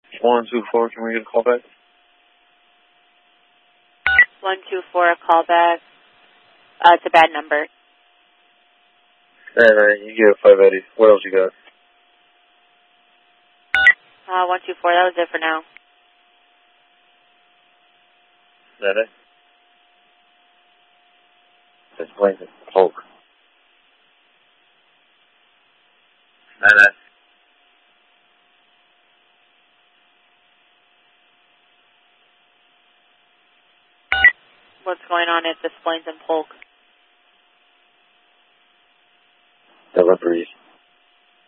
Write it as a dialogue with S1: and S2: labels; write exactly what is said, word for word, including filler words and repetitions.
S1: one two four, can we get a call back?
S2: one two four, a call back. Uh, it's a bad number.
S1: Hey, man, you get five eighty. What else you got?
S2: Uh, one two four, that was it for now.
S1: That it? Just playing the Hulk. That it?
S2: What's going on at this Plains and Polk?
S1: Deliveries.